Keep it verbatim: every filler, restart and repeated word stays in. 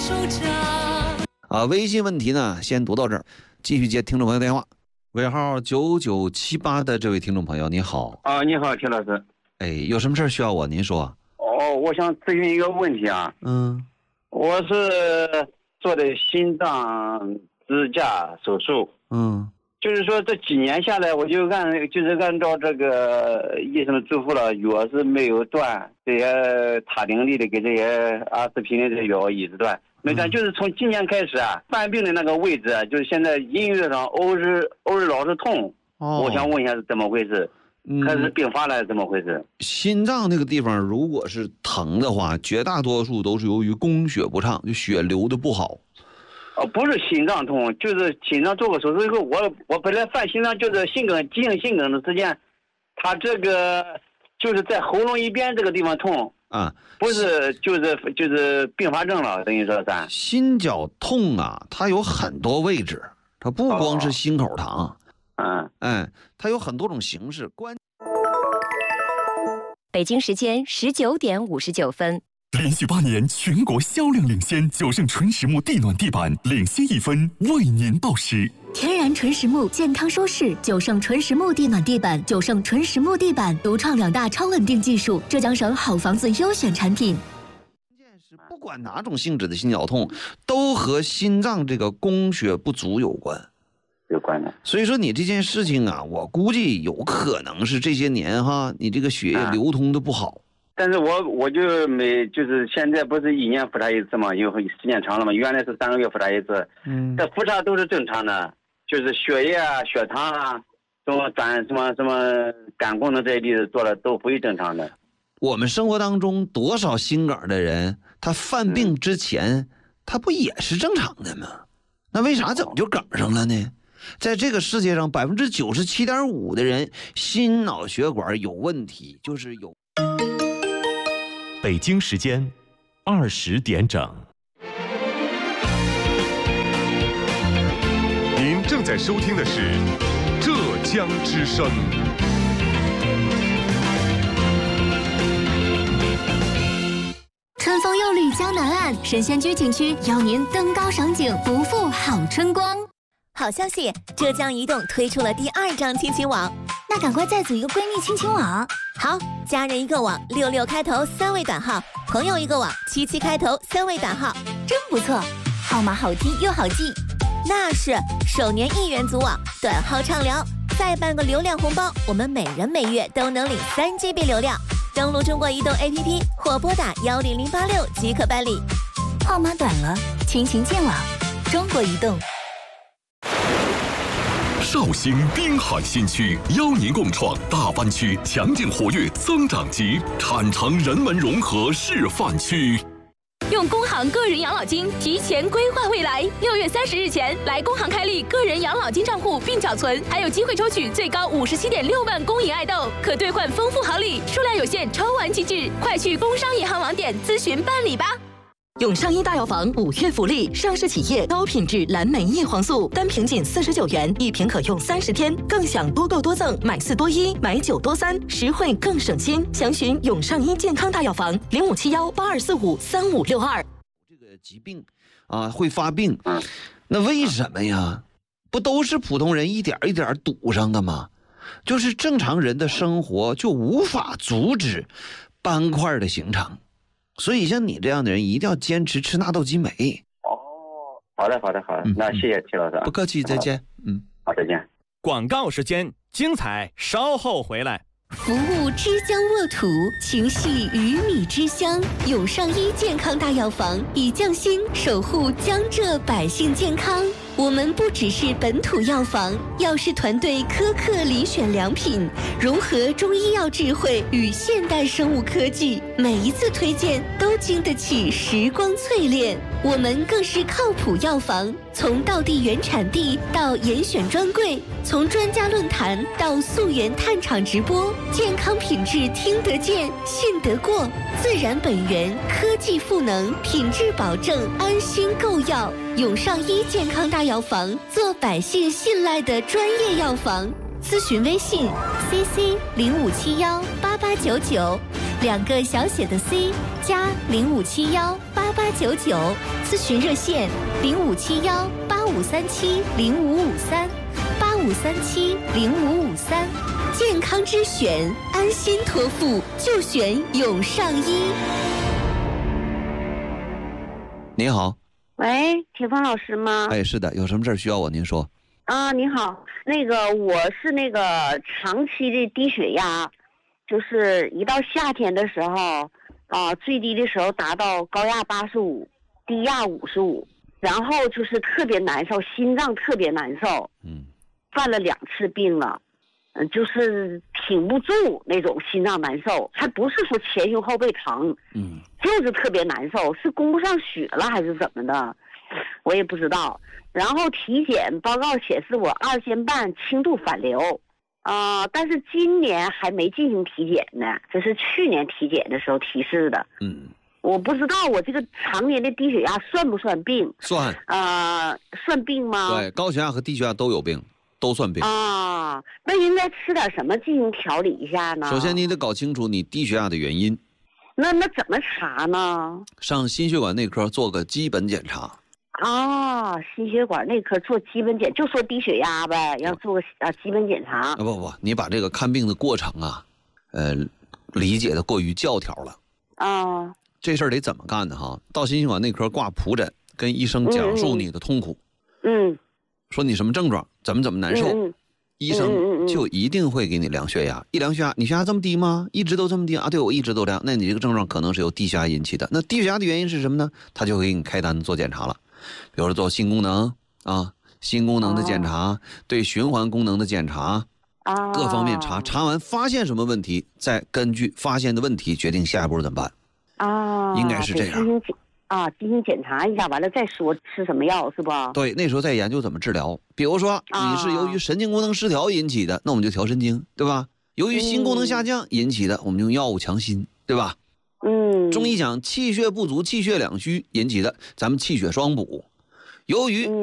手掌。 啊，微信问题呢，先读到这儿，继续接听众朋友电话。尾号九九七八的这位听众朋友，你好。 啊，你好，田老师。 哎，有什么事需要我？您说。 哦，我想咨询一个问题啊。 嗯。 我是做的心脏支架手术。 嗯。 就是说这几年下来，我就按就是按照这个医生嘱咐了，药是没有断，这些他汀利的跟这些阿司匹林的药一直断，没断。就是从今年开始啊，犯病的那个位置啊，就是现在音乐上偶尔偶尔老是痛。哦。我想问一下是怎么回事？嗯，还是并发了是怎么回事？ 心脏那个地方如果是疼的话，绝大多数都是由于供血不畅，就血流的不好。 哦，不是心脏痛，就是心脏做过手术以后，我我本来犯心脏就是心梗，急性心梗的时间，他这个就是在喉咙一边这个地方痛啊， 不是就是就是并发症了，等于说咱心绞痛啊，它有很多位置，它不光是心口疼， 嗯、哦， 哎，它有很多种形式。关。 北京时间十九点五十九分。 连续八年全国销量领先，九盛纯实木地暖地板领先一分，为您报时。 天然纯实木，健康舒适，九盛纯实木地暖地板，九盛纯实木地板独创两大超稳定技术，浙江省好房子优选产品。 关键是不管哪种性质的心绞痛，都和心脏这个供血不足有关。 有关的。 所以说你这件事情啊，我估计有可能是这些年哈，你这个血液流通的不好。啊， 但是我我就没就是现在不是一年复查一次嘛，因为时间长了嘛，原来是三个月复查一次，嗯，这复查都是正常的，就是血液啊、血糖啊、什么胆、什么什么肝功能这些例子做了都不会正常的。 我们生活当中多少心梗的人，他犯病之前，嗯、他不也是正常的吗？那为啥怎么就梗上了呢？在这个世界上，百分之九十七点五的人心脑血管有问题，就是有。 北京时间二十点整。 您正在收听的是浙江之声。 春风又绿江南岸，神仙居景区邀您登高赏景，不负好春光。 好消息，浙江移动推出了第二张亲情网， 那赶快再组一个闺蜜亲情网。 好，家人一个网，六六开头三位短号；朋友一个网，七七开头三位短号， 真不错，号码好听又好记。 那是首年一元组网，短号畅聊，再办个流量红包，我们每人每月都能领三 G B 流量。登录中国移动 A P P 或拨打幺零零八六即可办理。 号码短了，亲情见网，中国移动。 绍兴滨海新区邀您共创大湾区强劲活跃增长极产城人文融合示范区。 用工行个人养老金提前规划未来，六月三十日前来工行开立个人养老金账户并缴存，还有机会抽取最高五十七点六万公银爱豆，可兑换丰富好礼，数量有限，抽完即至，快去工商银行网点咨询办理吧。 永上一大药房五月福利，上市企业高品质蓝莓叶黄素，单瓶仅四十九元，一瓶可用三十天，更享多购多赠，买四多一，买九多三，实惠更省心。详询永上一健康大药房零五七幺八二四五三五六二。 这个疾病啊会发病，那为什么呀？不都是普通人一点一点堵上的吗？就是正常人的生活就无法阻止斑块的形成。所以像你这样的人一定要坚持吃纳豆激酶。 哦，好的好的好的，嗯、那谢谢齐老师。 不客气，再见。嗯， 好，再见。 广告时间，精彩稍后回来。 服务之乡沃土，情系鱼米之乡。永上一健康大药房以匠心守护江浙百姓健康。我们不只是本土药房，药师团队苛刻遴选良品，融合中医药智慧与现代生物科技，每一次推荐都经得起时光淬炼。我们更是靠谱药房，从道地原产地到严选专柜，从专家论坛到溯源探厂直播，健康品质听得见、信得过，自然本源，科技赋能，品质保证，安心购药。永上一健康大药房，做百姓信赖的专业药房。咨询微信 C C 零五七幺八八九九，两个小写的 C 加零五七幺八八。 八九九，咨询热线零五七幺八五三七零五五三八五三七零五五三。健康之选，安心托付就选永上医。 你好。 喂，铁峰老师吗？ 哎，是的，有什么事需要我？您说。 啊，你好，那个我是那个长期的低血压，就是一到夏天的时候，啊，最低的时候达到高压八十五，低压五十五，然后就是特别难受，心脏特别难受， 嗯， 犯了两次病了，嗯，就是挺不住那种心脏难受，还不是说前胸后背疼， 嗯， 就是特别难受，是供不上血了还是怎么的，我也不知道。然后体检报告显示我二尖瓣轻度反流，啊、呃，但是今年还没进行体检呢，这是去年体检的时候提示的。 嗯， 我不知道我这个常年的低血压算不算病？ 算。 啊、呃，算病吗？ 对，高血压和低血压都有病，都算病。 啊，那应该吃点什么进行调理一下呢？ 首先你得搞清楚你低血压的原因。 那那怎么查呢？ 上心血管内科做个基本检查。 啊，心血管内科做基本检，就说低血压呗，要做个啊基本检查。 啊不不，你把这个看病的过程啊，呃，理解的过于教条了。 啊， 这事儿得怎么干呢？哈，到心血管内科挂普诊，跟医生讲述你的痛苦。 嗯。 说你什么症状，怎么怎么难受， 嗯嗯、 医生就一定会给你量血压。嗯嗯、一量血压，你血压这么低吗？一直都这么低啊？对，我一直都这样。那你这个症状可能是由低血压引起的。那低血压的原因是什么呢？他就会给你开单做检查了。比如说做心功能啊，心功能的检查，哦、对循环功能的检查， 哦、 各方面查，查完发现什么问题，再根据发现的问题决定下一步怎么办。 啊、哦， 应该是这样。 进行啊，进行检查一下，完了再说吃什么药是吧？ 对，那时候再研究怎么治疗。比如说你是由于神经功能失调引起的，哦、那我们就调神经，对吧？由于心功能下降引起的，嗯、我们用药物强心，对吧？ 嗯， 中医讲气血不足、气血两虚引起的，咱们气血双补。由于